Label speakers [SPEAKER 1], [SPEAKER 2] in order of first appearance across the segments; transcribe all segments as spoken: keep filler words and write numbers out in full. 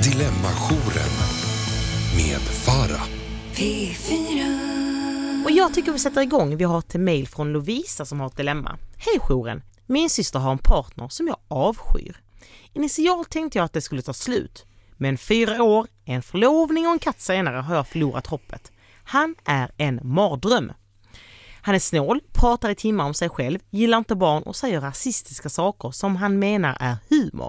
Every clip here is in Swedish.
[SPEAKER 1] Dilemma-jouren med Farah.
[SPEAKER 2] P fyra.
[SPEAKER 3] Och jag tycker vi sätter igång. Vi har ett mejl från Lovisa som har ett dilemma. Hej jouren. Min syster har en partner som jag avskyr. Initialt tänkte jag att det skulle ta slut. Men fyra år, en förlovning och en katt senare har jag förlorat hoppet. Han är en mardröm. Han är snål, pratar i timmar om sig själv, gillar inte barn och säger rasistiska saker som han menar är humor.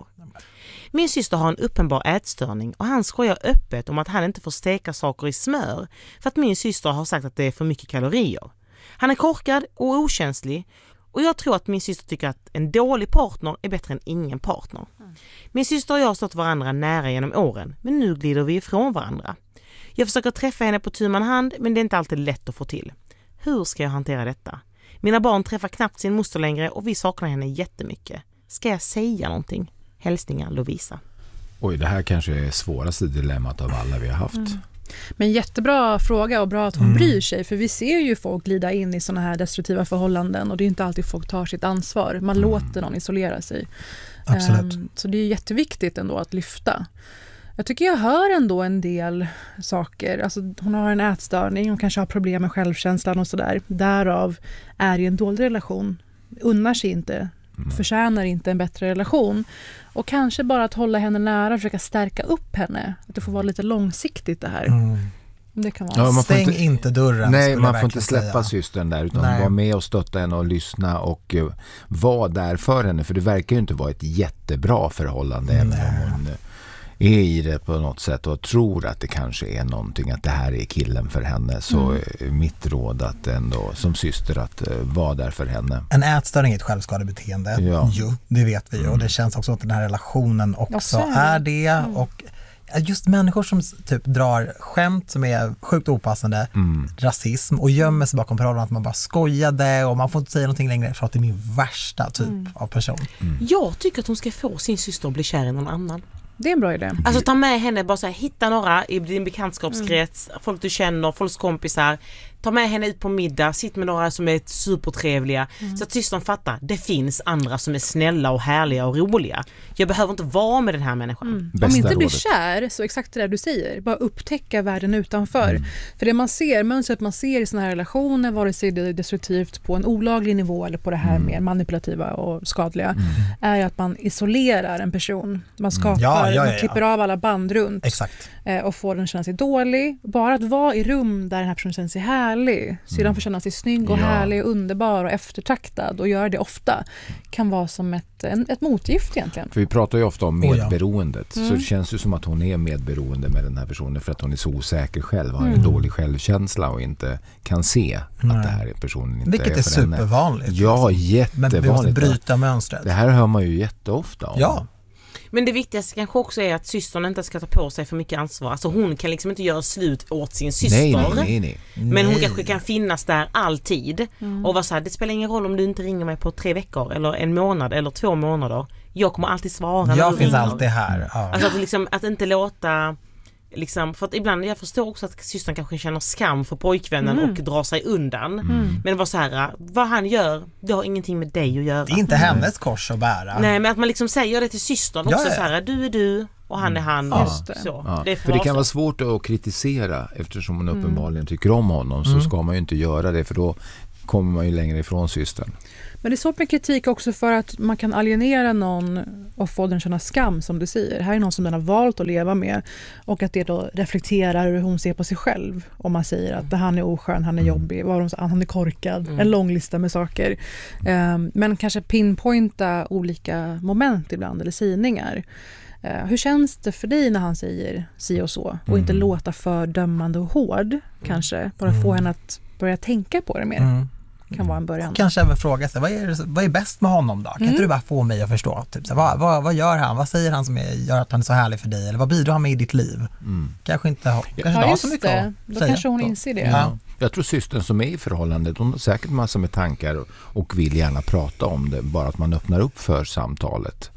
[SPEAKER 3] Min syster har en uppenbar ätstörning och han skojar öppet om att han inte får steka saker i smör för att min syster har sagt att det är för mycket kalorier. Han är korkad och okänslig och jag tror att min syster tycker att en dålig partner är bättre än ingen partner. Min syster och jag har stått varandra nära genom åren men nu glider vi ifrån varandra. Jag försöker träffa henne på tu man hand men det är inte alltid lätt att få till. Hur ska jag hantera detta? Mina barn träffar knappt sin moster längre och vi saknar henne jättemycket. Ska jag säga någonting? Hälsningar Lovisa.
[SPEAKER 4] Oj, det här kanske är svåraste dilemmat av alla vi har haft. Mm.
[SPEAKER 5] Men jättebra fråga och bra att hon mm. bryr sig. För vi ser ju folk glida in i såna här destruktiva förhållanden och det är inte alltid folk tar sitt ansvar. Man mm. låter någon isolera sig.
[SPEAKER 6] Absolut.
[SPEAKER 5] Um, så det är jätteviktigt ändå att lyfta. Jag tycker jag hör ändå en del saker. Alltså, hon har en ätstörning, hon kanske har problem med självkänslan och sådär. Därav är det en dålig relation. Unnar sig inte, mm. förtjänar inte en bättre relation. Och kanske bara att hålla henne nära, försöka stärka upp henne. Att det får vara lite långsiktigt det här. Mm. Det kan vara.
[SPEAKER 6] Ja, man Stäng inte, inte dörren.
[SPEAKER 4] Nej, man får inte släppa
[SPEAKER 6] säga.
[SPEAKER 4] systern där utan
[SPEAKER 6] Nej.
[SPEAKER 4] vara med och stötta henne och lyssna och uh, vara där för henne. För det verkar ju inte vara ett jättebra förhållande även om hon är i det på något sätt och tror att det kanske är någonting, att det här är killen för henne. Så mm. är mitt råd att ändå som syster att uh, vara där för henne.
[SPEAKER 6] En ätstörning är ett självskadebeteende. Ja. Jo, det vet vi ju. Mm. Och det känns också att den här relationen också ja, är det. Mm. Och just människor som typ drar skämt som är sjukt opassande, mm. rasism och gömmer sig bakom parollen att man bara skojade och man får inte säga någonting längre för att det är min värsta typ mm. av person.
[SPEAKER 3] Mm. Jag tycker att hon ska få sin syster att bli kär i någon annan.
[SPEAKER 5] Det är en bra idé.
[SPEAKER 3] Alltså ta med henne, bara så här, hitta några i din bekantskapskrets, mm. folk du känner, folks kompisar. Ta med henne ut på middag, sitt med några som är supertrevliga. Mm. Så att systern fattar, det finns andra som är snälla och härliga och roliga. Jag behöver inte vara med den här människan.
[SPEAKER 5] Mm. Om inte blir kär, så exakt det där du säger. Bara upptäcka världen utanför. Mm. För det man ser, mönstret man ser i såna här relationer, vare sig det är destruktivt på en olaglig nivå eller på det här mm. mer manipulativa och skadliga, mm. är att man isolerar en person. Man skapar,
[SPEAKER 6] ja, ja, ja, ja.
[SPEAKER 5] man klipper av alla band runt.
[SPEAKER 6] Exakt.
[SPEAKER 5] Och får den känna sig dålig. Bara att vara i rum där den här personen känner sig härlig, så de får känna sig snygg och ja. härlig och underbar och eftertraktad och göra det ofta, kan vara som ett, en, ett motgift egentligen.
[SPEAKER 4] För vi pratar ju ofta om medberoendet,
[SPEAKER 5] oh, ja.
[SPEAKER 4] så det känns ju som att hon är medberoende med den här personen för att hon är så osäker själv, har mm. en dålig självkänsla och inte kan se
[SPEAKER 6] Nej.
[SPEAKER 4] att det här är personen inte
[SPEAKER 6] Vilket
[SPEAKER 4] är
[SPEAKER 6] är
[SPEAKER 4] för
[SPEAKER 6] supervanligt.
[SPEAKER 4] Henne. Ja, jättevanligt.
[SPEAKER 6] Men vi måste bryta mönstret.
[SPEAKER 4] Det här hör man ju jätteofta om.
[SPEAKER 6] Ja.
[SPEAKER 3] Men det viktigaste kanske också är att systern inte ska ta på sig för mycket ansvar. Alltså hon kan liksom inte göra slut åt sin syster.
[SPEAKER 4] Nej, nej, nej, nej.
[SPEAKER 3] Men hon kanske kan finnas där alltid. Mm. Och vara så här, det spelar ingen roll om du inte ringer mig på tre veckor eller en månad eller två månader. Jag kommer alltid svara.
[SPEAKER 6] Jag finns alltid här. Ja.
[SPEAKER 3] Alltså att, liksom, att inte låta... Liksom, för att ibland, jag förstår också att systern kanske känner skam för pojkvännen mm. och drar sig undan. Mm. Men det var så här, vad han gör, det har ingenting med dig att göra.
[SPEAKER 6] Det är inte hennes kors att bära.
[SPEAKER 3] Nej, men att man liksom säger det till systern också, ja, ja. Så här, du är du och han är han.
[SPEAKER 4] Ja.
[SPEAKER 3] Just det. Så.
[SPEAKER 4] Ja.
[SPEAKER 3] Det är
[SPEAKER 4] för det kan vara svårt att kritisera eftersom hon uppenbarligen tycker om honom, så mm. ska man ju inte göra det, för då kommer man ju längre ifrån systern.
[SPEAKER 5] Men det är svårt med kritik också för att man kan alienera någon och få den känna skam, som du säger. Här är någon som den har valt att leva med, och att det då reflekterar hur hon ser på sig själv. Om man säger att han är oskön, han är jobbig, han är korkad, mm. en lång lista med saker. Um, men kanske pinpointa olika moment ibland, eller sägningar. Uh, hur känns det för dig när han säger si och så? Och mm. inte låta för dömande och hård, mm. kanske. Bara få henne att börja tänka på det mer. Mm. Kan vara en början.
[SPEAKER 6] Kanske även fråga sig, vad är, vad är bäst med honom då? Kan mm. inte du bara få mig att förstå? Typ, så, vad, vad, vad gör han? Vad säger han som är, gör att han är så härlig för dig? Eller vad bidrar han med i ditt liv? Mm. Kanske inte ha, kanske
[SPEAKER 5] ja,
[SPEAKER 6] har
[SPEAKER 5] just
[SPEAKER 6] så mycket
[SPEAKER 5] det. Då
[SPEAKER 6] säga,
[SPEAKER 5] kanske hon
[SPEAKER 6] då.
[SPEAKER 5] inser det.
[SPEAKER 4] Ja. Jag tror systern som är i förhållandet, hon har säkert massor med tankar och, och vill gärna prata om det. Bara att man öppnar upp för samtalet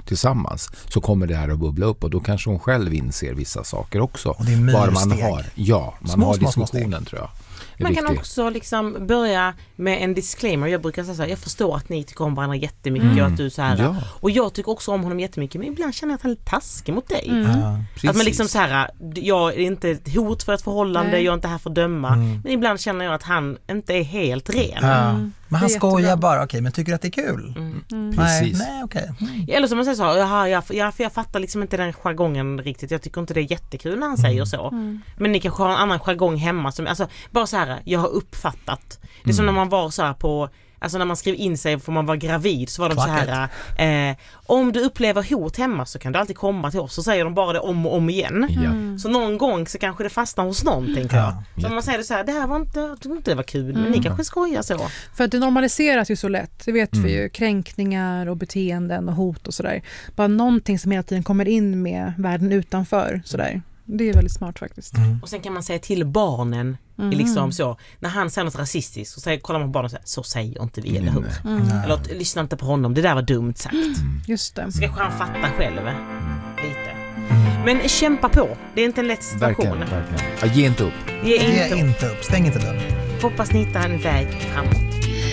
[SPEAKER 4] tillsammans så kommer det här att bubbla upp och då kanske hon själv inser vissa saker också.
[SPEAKER 6] Och det är
[SPEAKER 4] bara man har, ja, man
[SPEAKER 6] små,
[SPEAKER 4] har
[SPEAKER 6] små,
[SPEAKER 4] diskussionen
[SPEAKER 6] små
[SPEAKER 4] tror jag.
[SPEAKER 3] Man kan också liksom börja med en disclaimer. Jag brukar säga så här, jag förstår att ni tycker om varandra jättemycket mm. och att du så här.
[SPEAKER 4] Ja.
[SPEAKER 3] Och jag tycker också om honom jättemycket, men ibland känner jag att han är lite taskig mot dig.
[SPEAKER 5] Mm.
[SPEAKER 3] Ja, att man liksom så här, jag är inte ett hot för ett förhållande, Nej. jag är inte här för att döma, mm. men ibland känner jag att han inte är helt ren.
[SPEAKER 6] Mm. Men han skojar bara, okej, okay, men tycker att det är kul?
[SPEAKER 3] Mm.
[SPEAKER 4] Mm.
[SPEAKER 6] Nej, nej okej. Okay.
[SPEAKER 3] Mm. Eller som man säger så, jaha, jag, jag, jag fattar liksom inte den jargongen riktigt. Jag tycker inte det är jättekul när han mm. säger så. Mm. Men ni kanske har en annan jargong hemma som, alltså bara så här, jag har uppfattat. Det är mm. som när man var så här på, alltså när man skrev in sig för man var gravid så var de Klacket. så här eh, om du upplever hot hemma så kan du alltid komma till oss, så säger de bara det om och om igen. Mm. Så någon gång så kanske det fastnar hos någon, tänker jag. Ja. Så man säger det så här, det här var inte, jag tyckte inte det var kul, mm. men ni kanske skojar så.
[SPEAKER 5] För att det normaliseras ju så lätt, det vet mm. vi ju, kränkningar och beteenden och hot och sådär. Bara någonting som hela tiden kommer in med världen utanför, sådär. Det är väldigt smart faktiskt. Mm.
[SPEAKER 3] Och sen kan man säga till barnen mm. liksom så, när han säger något rasistiskt så säger, kollar man på barnen och säger, så säger inte vi, eller hur? Mm. Eller lyssna inte på honom, det där var dumt sagt. Mm.
[SPEAKER 5] Just det.
[SPEAKER 3] Så kanske han fatta själv lite. Mm. Men kämpa på, det är inte en lätt situation.
[SPEAKER 4] Verkligen, verkligen. Ja, ge inte upp.
[SPEAKER 3] Ge inte,
[SPEAKER 6] ge inte upp, stäng inte dörren.
[SPEAKER 3] Hoppas ni hittar en väg framåt.